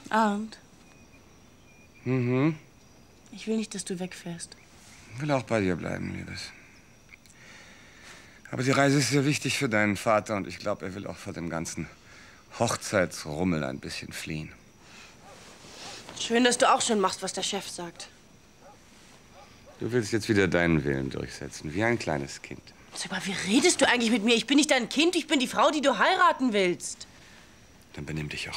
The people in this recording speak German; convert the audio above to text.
Arndt. Mhm. Ich will nicht, dass du wegfährst. Ich will auch bei dir bleiben, Liebes. Aber die Reise ist sehr wichtig für deinen Vater und ich glaube, er will auch vor dem ganzen Hochzeitsrummel ein bisschen fliehen. Schön, dass du auch schon machst, was der Chef sagt. Du willst jetzt wieder deinen Willen durchsetzen, wie ein kleines Kind. Sag mal, wie redest du eigentlich mit mir? Ich bin nicht dein Kind, ich bin die Frau, die du heiraten willst. Dann benimm dich auch